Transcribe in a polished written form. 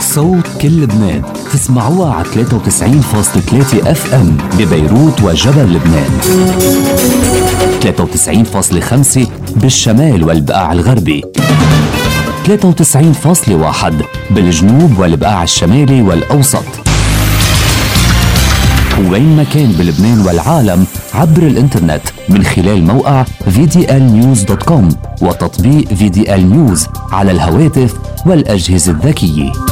صوت كل لبنان تسمعوها على 93.3 اف ام ببيروت وجبل لبنان، 93.5 بالشمال والبقاع الغربي، 93.1 بالجنوب والبقاع الشمالي والأوسط، وين ما كان بلبنان والعالم عبر الانترنت من خلال موقع vdlnews.com وتطبيق VDL News على الهواتف والأجهزة الذكية.